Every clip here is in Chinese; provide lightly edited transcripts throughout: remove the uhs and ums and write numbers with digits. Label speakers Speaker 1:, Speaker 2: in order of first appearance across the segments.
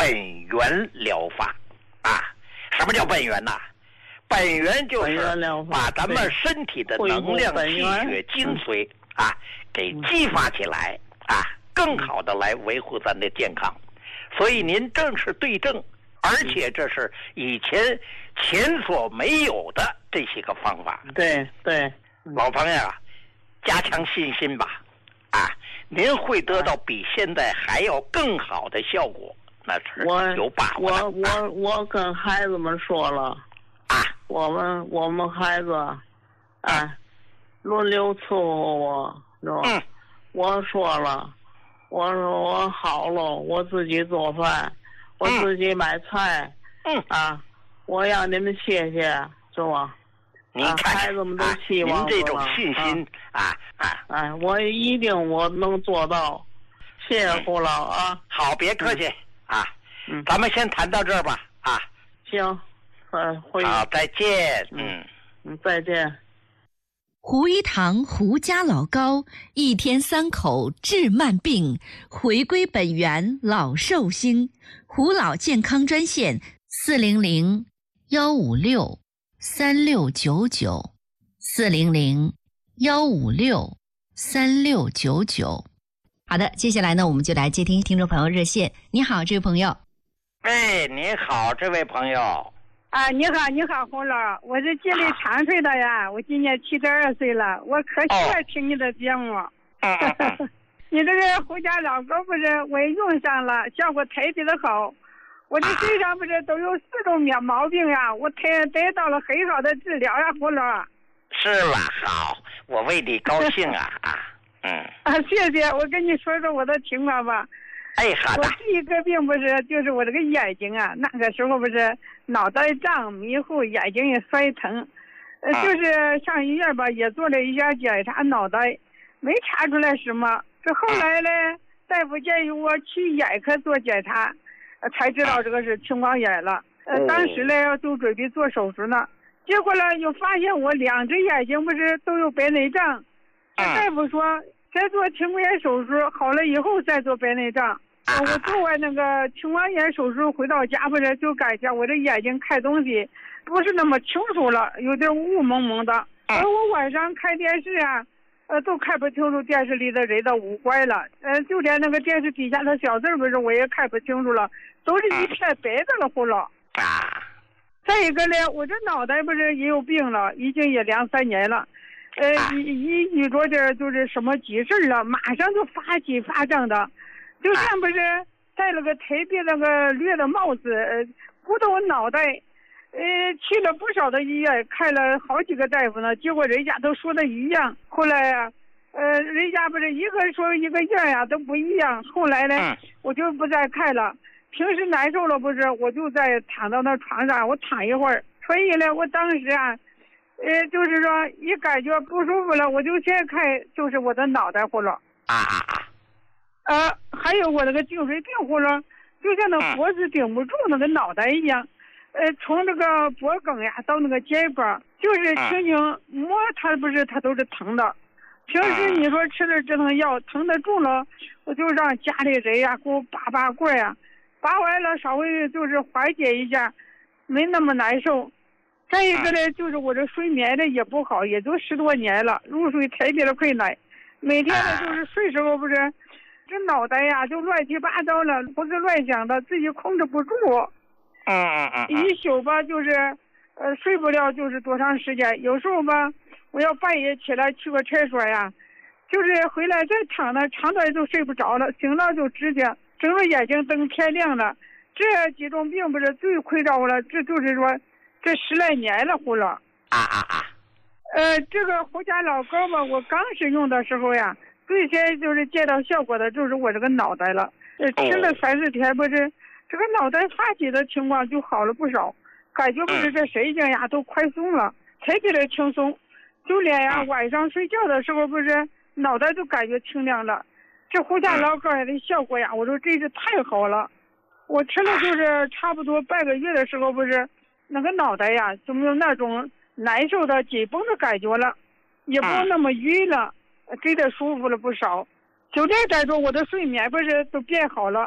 Speaker 1: 本源疗法啊。什么叫本源呐？本源就是把咱们身体的能量、气血、精髓啊给激发起来啊，更好的来维护咱的健康。所以您正是对症，而且这是以前所没有的这些个方法。
Speaker 2: 对，
Speaker 1: 老朋友啊，加强信心吧，啊，您会得到比现在还要更好的效果，那是有把握的。
Speaker 2: 我跟孩子们说了
Speaker 1: 啊，
Speaker 2: 我们孩子，轮流伺候我，是吧？我说了，我说我好了，我自己做饭，我自己买菜，我让你们谢谢，是吧？
Speaker 1: 您看，
Speaker 2: 孩子们都希望
Speaker 1: 您这种信心
Speaker 2: 我一定我能做到，谢谢胡老啊。
Speaker 1: 好，别客气啊，咱们先谈到这儿吧啊。
Speaker 2: 行，
Speaker 1: 好，再见。
Speaker 2: 再见。
Speaker 3: 胡一堂胡家老高，一天3口治慢病，回归本源老寿星。胡老健康专线400-156-3699，400-156-3699。好的，接下来呢，我们就来接听众朋友热线。你好，这位朋友。
Speaker 1: 哎，你好，这位朋友。
Speaker 4: 你好，胡老，我是吉林长春的呀，我今年72岁了，我可喜欢听你的节目。你这个胡家老狗不是我也用上了，效果特别的好。我这身上不是都有4种毛病呀，我得到了很好的治疗呀，胡老。
Speaker 1: 是吧？好，我为你高兴啊
Speaker 4: 谢谢，我跟你说说我的情况吧。
Speaker 1: 好的。
Speaker 4: 我第一个病不是就是我这个眼睛啊，那个时候不是脑袋胀迷糊，眼睛也酸疼，就是上医院吧也做了一下检查，脑袋没查出来什么。这后来呢，大夫建议我去眼科做检查，才知道这个是青光眼了。当时呢就准备做手术呢，结果呢又发现我2只眼睛不是都有白内障。大夫说再做青光眼手术好了以后再做白内障。我做完那个青光眼手术回到家不是就感觉我这眼睛看东西不是那么清楚了，有点雾蒙蒙的。我晚上看电视啊，都看不清楚电视里的人的五官了。就连那个电视底下的小字不是我也看不清楚了，都是一片白的了，胡老。再一个呢，我这脑袋不是也有病了，已经也2、3年了。一遇着点就是什么急事了，马上就发起发胀的。就像不是戴了个特别那个绿的帽子，鼓到我脑袋。去了不少的医院，看了好几个大夫呢，结果人家都说的一样。后来啊，人家不是一个说一个院呀都不一样。后来呢，我就不再看了。平时难受了不是，我就在躺到那床上，我躺一会儿。所以呢，我当时啊，就是说一感觉不舒服了，我就先看就是我的脑袋，胡了。还有我那个颈椎病胡了，就像那脖子顶不住那个脑袋一样。从那个脖梗呀到那个肩膀，就是轻轻摸它不是它都是疼的。平时你说吃了止疼药疼得住了，我就让家里人呀给我拔罐呀，拔完了稍微就是缓解一下，没那么难受。再一个呢，就是我这睡眠的也不好，也都10多年了，入睡特别的困难。每天呢就是睡时候不是，这脑袋呀就乱七八糟了，胡思乱想的，自己控制不住。一宿吧就是睡不了就是多长时间，有时候吧我要半夜起来去个厕所呀，就是回来再躺那长短都睡不着了，醒了就直接睁着眼睛等天亮了。这几种病不是最困扰我了，这就是说这10来年了，胡了。这个胡家老膏吧，我刚使用的时候呀，最先就是见到效果的就是我这个脑袋了。吃了3、4天不是这个脑袋发起的情况就好了不少，感觉不是这神经呀都快松了，特别的轻松。就连呀晚上睡觉的时候不是脑袋都感觉清亮了。这胡家老膏的效果呀，我说真是太好了。我吃了就是差不多半个月的时候不是那个脑袋呀就没有那种难受的紧绷的感觉了，也不那么晕了，真的舒服了不少。就这感觉我的睡眠不是都变好了，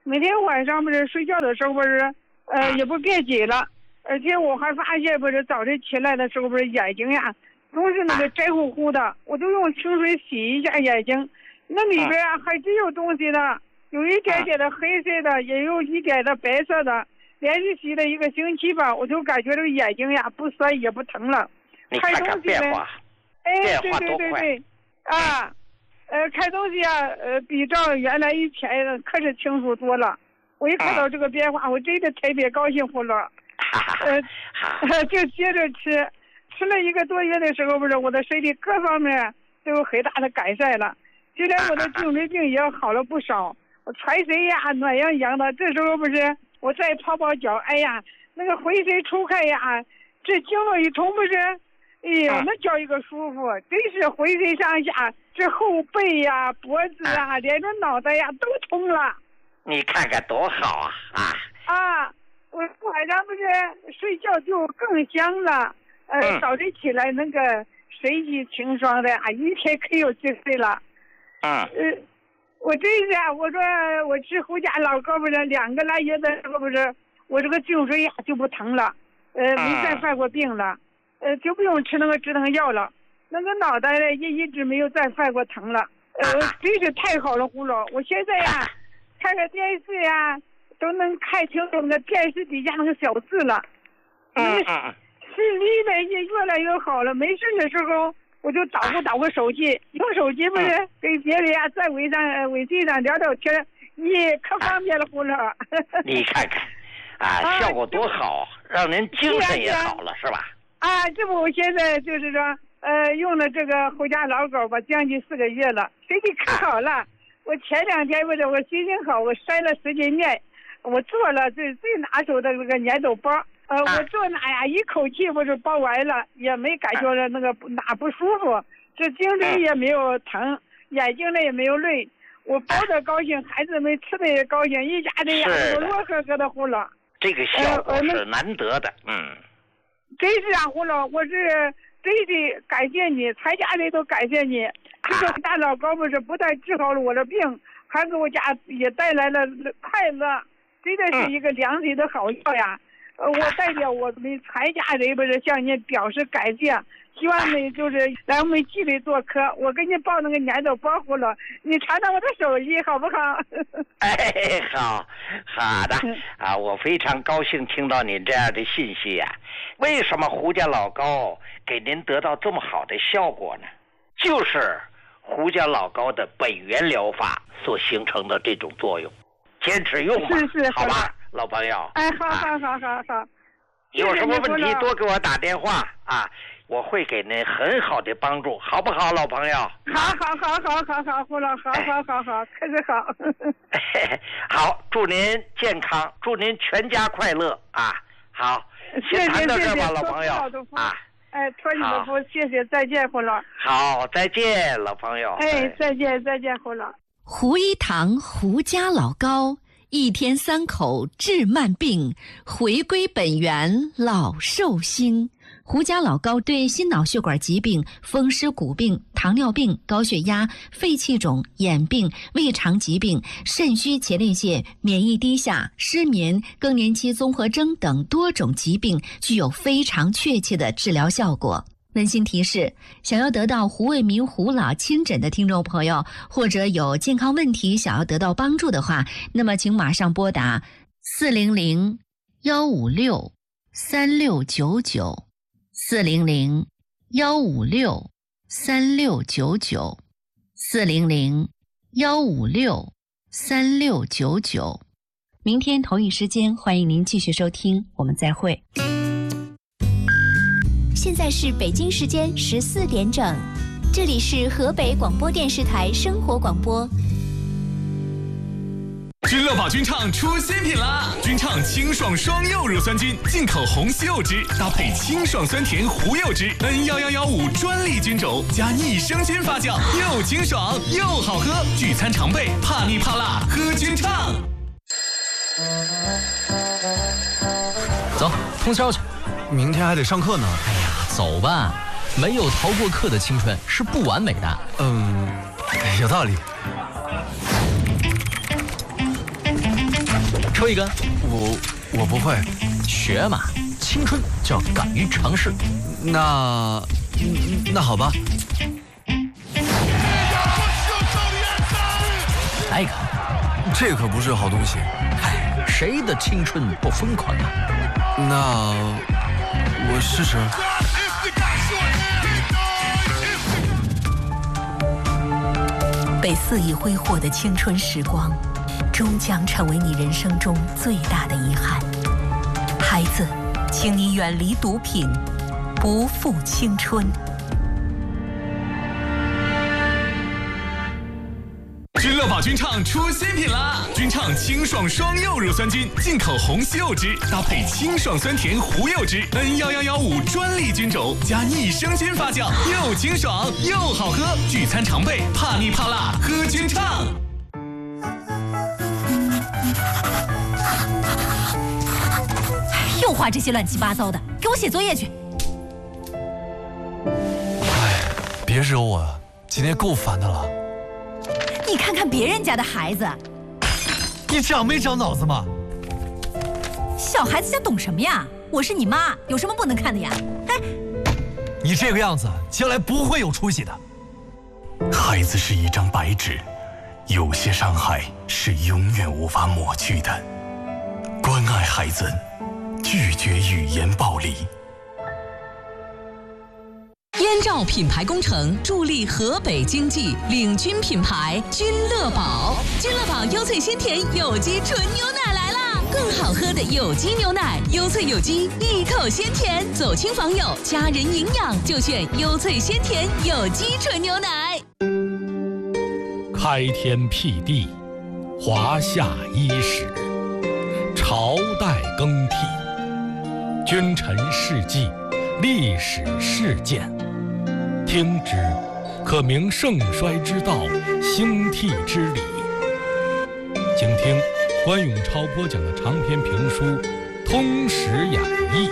Speaker 4: 每天晚上不是睡觉的时候不是也不别挤了，而且我还发现不是早晨起来的时候不是眼睛呀总是那个白乎乎的，我就用清水洗一下眼睛，那里边还真有东西的，有一点点的黑色的，也有一点的白色的。连续洗了1个星期吧，我就感觉这个眼睛呀不酸也不疼了。
Speaker 1: 看东西变化，
Speaker 4: 对啊，看东西啊，比照原来以前可是清楚多了。我一看到这个变化，我真的特别高兴活了。就接着吃了1个多月的时候，不是我的身体各方面都有很大的改善了，就连我的颈椎病也好了不少，我全身呀暖洋洋的。这时候不是我再泡泡脚，哎呀，那个浑身出汗呀，这经络一通不是，哎呦，那叫一个舒服，真是浑身上下，这后背呀、脖子啊，连着脑袋呀都通了。
Speaker 1: 你看看多好啊！
Speaker 4: 我晚上不是睡觉就更香了，早晨起来那个神清气爽的啊，一天可有精神了。我真是我说我吃胡家老膏不是2个来月的时候不是，我这个颈椎呀就不疼了，没再犯过病了，就不用吃那个止疼药了，那个脑袋呢也一直没有再犯过疼了，真是太好了胡老，我现在呀看个电视呀都能看清楚那个电视底下那个小字了，视力呢也越来越好了，没事的时候我就捣鼓手机，用手机不是跟别人呀在微信上聊聊天，可方便了胡老。
Speaker 1: 你看看效果多好，让人精神也好了，是吧？
Speaker 4: 这不我现在就是说用了这个胡家老膏吧，将近4个月了，身体可好了。我前2天不是我心情好，我筛了10斤面，我做了最拿手的那个粘豆包。我做那呀，一口气不是包完了，也没感觉着那个哪不舒服，这颈椎也没有疼，眼睛呢也没有累，我包的高兴，孩子们吃的也高兴，一家人呀都乐呵呵的胡老。
Speaker 1: 这个效果是难得的，
Speaker 4: 真是胡老，我是真的感谢你，全家人都感谢你。这个大老膏不是不但治好了我的病，还给我家也带来了快乐，真的是一个良心的好药呀。我代表我们全家人不是向您表示感谢，希望你就是来我们济里做客，我给你报那个粘豆包胡了，你尝尝我的手艺好不好？
Speaker 1: 好的我非常高兴听到您这样的信息呀。为什么胡家老膏给您得到这么好的效果呢？就是胡家老膏的本源疗法所形成的这种作用，坚持用吧，好吧，老朋友。
Speaker 4: 好。
Speaker 1: 有什么问题多给我打电话我会给您很好的帮助，好不好，老朋友？
Speaker 4: 好，胡老，好，可是好。
Speaker 1: 好，祝您健康，祝您全家快乐好，先谈到这吧，老朋友
Speaker 4: 托你的福，谢谢，再见，胡老。
Speaker 1: 好，再见，老朋友。
Speaker 4: 再见，胡老。
Speaker 3: 胡一堂胡家老膏，1天3口治慢病，回归本源老寿星。胡家老膏对心脑血管疾病、风湿骨病、糖尿病、高血压、肺气肿、眼病、胃肠疾病、肾虚前列腺、免疫低下、失眠、更年期综合征等多种疾病具有非常确切的治疗效果。温馨提示：想要得到胡卫民胡老亲诊的听众朋友，或者有健康问题想要得到帮助的话，那么请马上拨打400-156-3699 400-156-3699 400-156-3699。明天同一时间，欢迎您继续收听，我们再会。
Speaker 5: 现在是北京时间14点整，这里是河北广播电视台生活广播。
Speaker 6: 君乐宝君畅出新品啦！君畅清爽双柚乳酸菌，进口红西柚汁，搭配清爽酸甜胡柚汁 N11115专利菌种，加益生菌发酵，又清爽又好喝。聚餐常备，怕腻怕辣，喝君畅。
Speaker 7: 走，通宵去。
Speaker 8: 明天还得上课呢。
Speaker 7: 哎呀，走吧，没有逃过课的青春是不完美的。
Speaker 8: 有道理。
Speaker 7: 抽一根。
Speaker 8: 我不会。
Speaker 7: 学嘛，青春就要敢于尝试。
Speaker 8: 那好吧。
Speaker 7: 来一个。
Speaker 8: 这可不是好东西。
Speaker 7: 哎，谁的青春不疯狂啊？
Speaker 8: 那我试试。
Speaker 9: 被肆意挥霍的青春时光，终将成为你人生中最大的遗憾。孩子，请你远离毒品，不负青春。
Speaker 6: 君乐宝君畅出新品啦！君畅清爽双柚乳酸菌，进口红西柚汁，搭配清爽酸甜胡柚汁，N11115专利菌种，加益生菌发酵，又清爽又好喝。聚餐常备，怕腻怕辣，喝君畅。
Speaker 9: 又画这些乱七八糟的，给我写作业去。
Speaker 8: 哎，别惹我了，今天够烦的了。
Speaker 9: 你看看别人家的孩子，
Speaker 8: 你长没长脑子吗？
Speaker 9: 小孩子家懂什么呀？我是你妈，有什么不能看的呀？哎，
Speaker 8: 你这个样子，将来不会有出息的。
Speaker 10: 孩子是一张白纸，有些伤害是永远无法抹去的。关爱孩子，拒绝语言暴力。
Speaker 3: 燕赵品牌工程助力河北经济，领军品牌君乐宝。君乐宝优萃鲜甜有机纯牛奶来啦！更好喝的有机牛奶，优萃有机，一口鲜甜，走亲访友，家人营养就选优萃鲜甜有机纯牛奶。
Speaker 11: 开天辟地，华夏伊始，朝代更替，君臣事迹，历史事件。听之，可明盛衰之道，兴替之理。请听关永超播讲的长篇评书《通史演义》。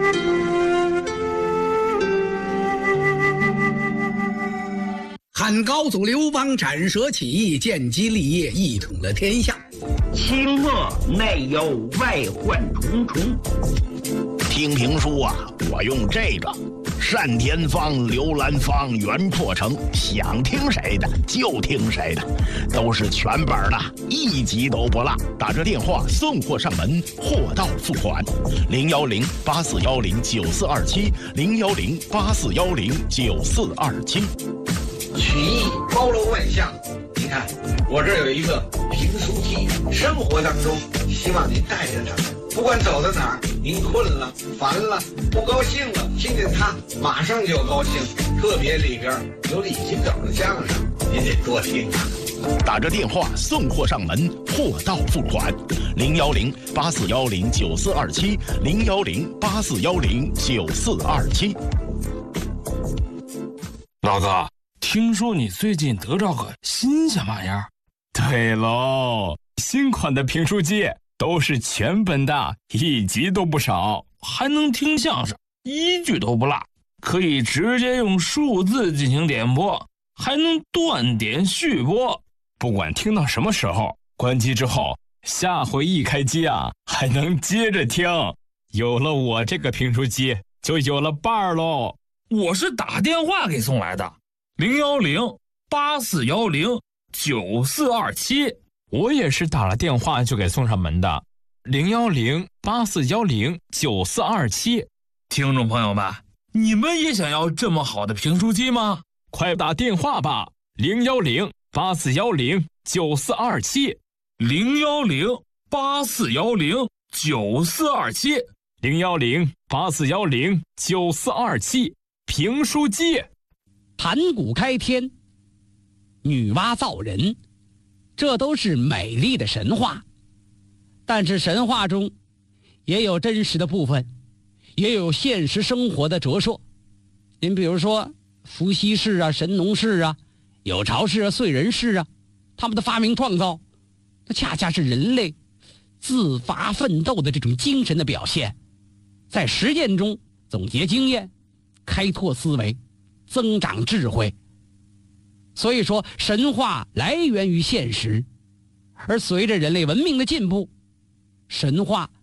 Speaker 12: 汉高祖刘邦斩蛇起义，建基立业，一统了天下。
Speaker 13: 清末内忧外患重重。
Speaker 14: 听评书啊，我用这个。单田芳、刘兰芳、袁破城，想听谁的就听谁的，都是全本的，一集都不落。打这电话送货上门，货到付款。010-8410-9427，010-8410-9427。
Speaker 15: 曲艺包罗万象，你看我这有一个评书机，生活当中希望您带着它。不管走到哪儿，您困了、烦了、不高兴了，听见它马上就高兴。特别里边有李金斗的相声，您得多听啊。
Speaker 14: 打着电话送货上门，货到付款。010-8410-9427，010-8410-9427。
Speaker 16: 老哥，听说你最近得着个新鲜玩意儿？
Speaker 17: 对喽，新款的评书机。都是全本的，一集都不少，
Speaker 16: 还能听相声，一句都不落，可以直接用数字进行点播，还能断点续播，
Speaker 17: 不管听到什么时候，关机之后，下回一开机啊，还能接着听。有了我这个评书机，就有了伴儿喽。
Speaker 16: 我是打电话给送来的，010-8410-9427。
Speaker 17: 我也是打了电话就给送上门的，010-8410-9427。
Speaker 16: 听众朋友们，你们也想要这么好的评书机吗？
Speaker 17: 快打电话吧，010-8410-9427，
Speaker 16: 010-8410-9427，
Speaker 17: 010-8410-9427。评书机。
Speaker 12: 盘古开天，女娲造人，这都是美丽的神话，但是神话中也有真实的部分，也有现实生活的折射。您比如说伏羲氏啊、神农氏啊、有巢氏啊、燧人氏啊，他们的发明创造，那恰恰是人类自发奋斗的这种精神的表现，在实践中总结经验，开拓思维，增长智慧。所以说神话来源于现实，而随着人类文明的进步， 神话